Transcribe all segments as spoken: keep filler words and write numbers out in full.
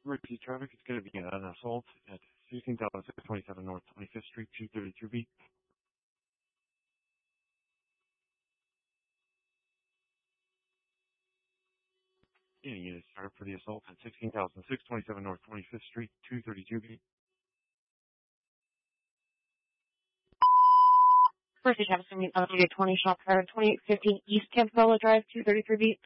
Repeat traffic, it's going to be an assault at sixteen thousand six hundred twenty-seven North twenty-fifth Street, two thirty-two B. Any units started for the assault at sixteen thousand six hundred twenty-seven North twenty-fifth Street, two thirty-two B. First, you have something elevated twenty shop car, twenty-eight fifteen East Campbell Drive, two thirty-three B.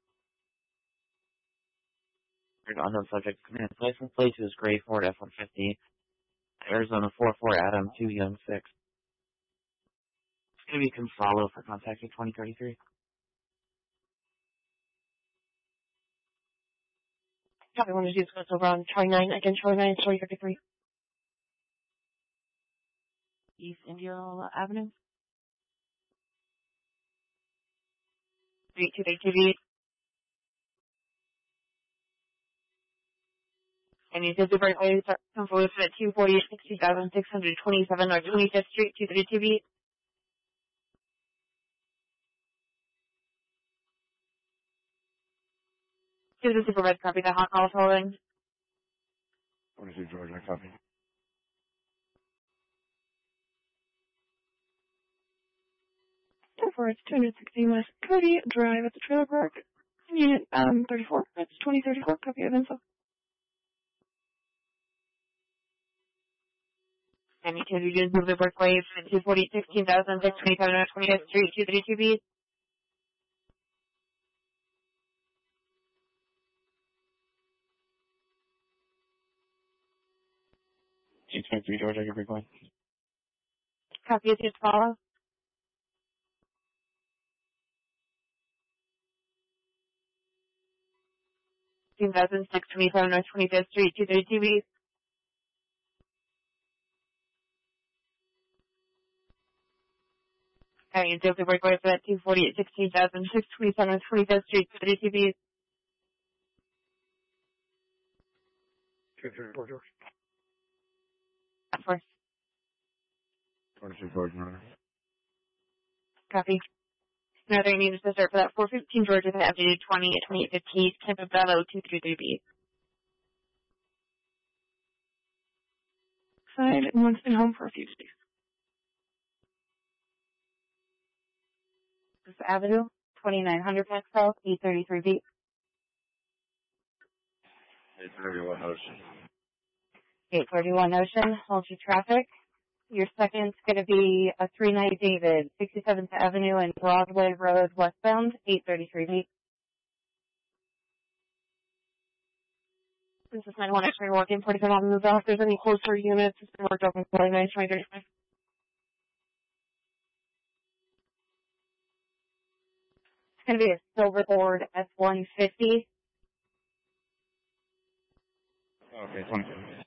Unknown subject, command license plate is Gray Ford F one fifty, Arizona four four Adam two Young six. It's going to be Confalo for contacting twenty thirty-three. Copy one to do goes over on Charlie nine, again Charlie nine, Charlie thirty-three. East Indianola Avenue. Street two thirty-two B. And you did the right way, come forward at two forty, sixty thousand six hundred twenty-seven North twenty-fifth Street, two thirty-two B. Give the supervisor copy the hot call following. twenty-two George, I copy. For it's two sixteen West Cody Drive at the trailer park. Unit um, thirty-four, that's twenty thirty-four, copy of info. And you can use move the work wave at two forty, sixteen thousand six hundred twenty-seven North twenty-fifth Street, two thirty-two B. eight twenty-three George, I can break one. Copy is just follow. sixteen thousand six hundred twenty-seven North twenty-fifth Street, two thirty-two B. And you did the work wave at two forty at sixteen thousand six hundred twenty-seven North twenty-fifth Street, two thirty-two B. two thirty-four George. Of course. twenty-two George, Your Honor. Copy. Now they need to start for that four fifteen Georgia that updated twenty at twenty-eight fifteen Campobello two thirty-three B. Side and one's been home for a few days. This Avenue, twenty-nine hundred Pax South, eight thirty-three B. eight thirty-one Ocean. eight thirty-one Ocean, hold your traffic. Your second's going to be a three ninety David, sixty-seventh Avenue and Broadway Road westbound, eight thirty-three B. This is nine one X-ray working, forty-five on the move out. If there's any closer units, it's been worked open forty-nine, twenty, thirty-five. It's going to be a silver board F one fifty. Okay, twenty-two.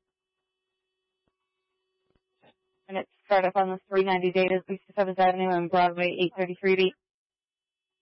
And it's start up on the three ninety David, sixty-seventh Avenue and Broadway, eight thirty-three B.